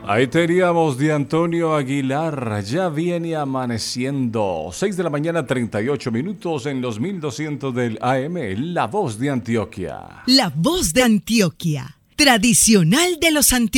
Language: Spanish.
Ahí teníamos de Antonio Aguilar, ya viene amaneciendo. 6 de la mañana, 38 minutos en los 1200 del AM, La Voz de Antioquia. La Voz de Antioquia, tradicional de los antioqueños.